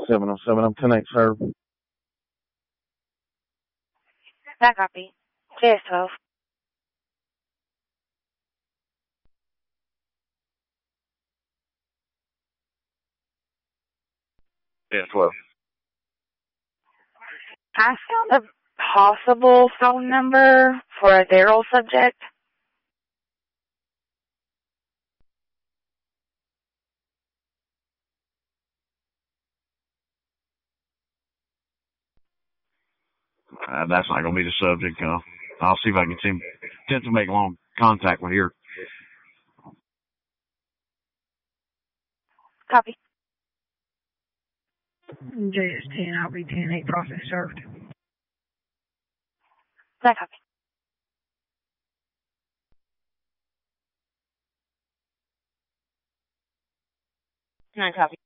707. I'm 10-8, sir. That copy. JS12. JS12. I found a possible phone number for a Daryl subject. That's not going to be the subject. I'll see if I can attempt to make long contact with here. Copy. JS10, I'll be 10-8, process served. That copy. 9 copy.